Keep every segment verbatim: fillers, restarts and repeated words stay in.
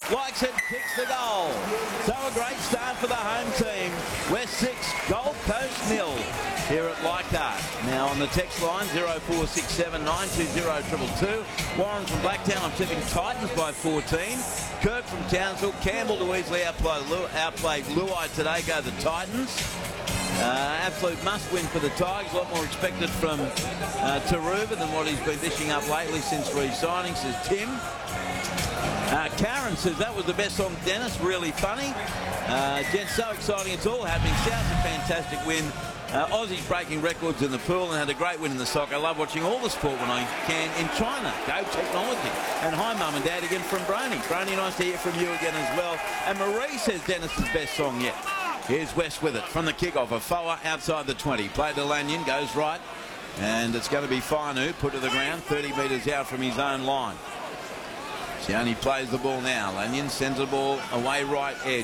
likes it, kicks the goal. So a great start for the home team. West six, Gold Coast nil here at Leichhardt. Now on the text line, zero four six seven nine two zero two two two. Warren from Blacktown, I'm tipping Titans by fourteen. Kirk from Townsville, Campbell to easily outplay, outplayed Luai today, go the Titans. Uh, absolute must-win for the Tigers. A lot more expected from uh, Taruva than what he's been dishing up lately since re-signing, says Tim. Uh, Karen says that was the best song, Dennis. Really funny. Uh, Jen, so exciting. It's all happening. South's a fantastic win. Uh, Aussies breaking records in the pool and had a great win in the soccer. I love watching all the sport when I can in China. Go technology. And hi, Mum and Dad, again from Brony. Brony, nice to hear from you again as well. And Marie says Dennis's best song yet. Here's West with it from the kickoff. A Foa outside the twenty. Play to Lanyon, goes right. And it's going to be Finu, put to the ground, thirty metres out from his own line. Sione plays the ball now. Lanyon sends the ball away right edge.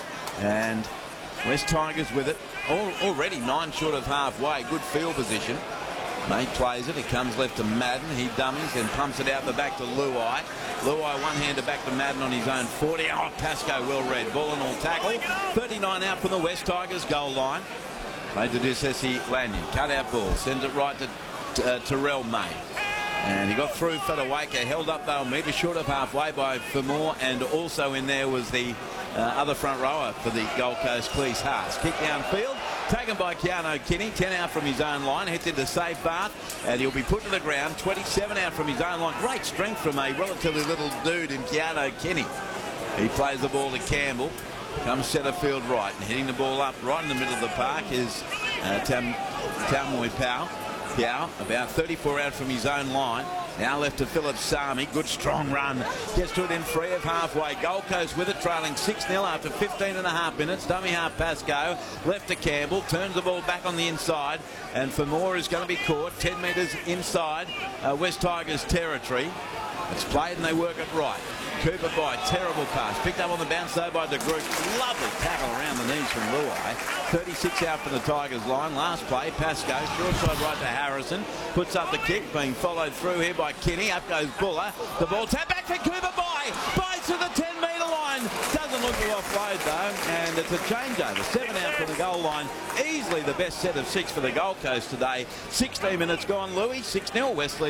And West Tigers with it. All, already nine short of halfway. Good field position. May plays it. It comes left to Madden. He dummies and pumps it out the back to Luai. Luai one-hander back to Madden on his own forty. Oh, Pascoe well read. Ball and all tackle. thirty-nine out from the West Tigers goal line. Played to Ducesi Lanyon. Cut out ball. Sends it right to uh, Terrell May. And he got through Fedawaka. Held up though a metre short of halfway by Fermor. And also in there was the uh, other front rower for the Gold Coast, Cleese Haas. Kick downfield. Taken by Keanu Kinney, ten out from his own line, hits into safe Bart, and he'll be put to the ground, twenty-seven out from his own line. Great strength from a relatively little dude in Keanu Kinney. He plays the ball to Campbell, comes centre field right, and hitting the ball up right in the middle of the park is uh, Tam Taumui Pau. Pau, about thirty-four out from his own line. Now left to Philip Sami. Good strong run. Gets to it in free of halfway. Gold Coast with it, trailing six nil after fifteen and a half minutes. Dummy half Pascoe. Left to Campbell. Turns the ball back on the inside. And Fermor is going to be caught ten metres inside uh, West Tigers territory. It's played and they work it right. Cooper by, terrible pass. Picked up on the bounce though by De Groot. Lovely tackle around the knees from Luai. thirty-six out for the Tigers line. Last play, Pascoe, short side right to Harrison. Puts up the kick, being followed through here by Kinney. Up goes Buller. The ball tapped back for Cooper by. Bites to the ten metre line. Doesn't look to offload though. And it's a changeover. Seven out from the goal line. Easily the best set of six for the Gold Coast today. sixteen minutes gone, Louis. six nil Wesley.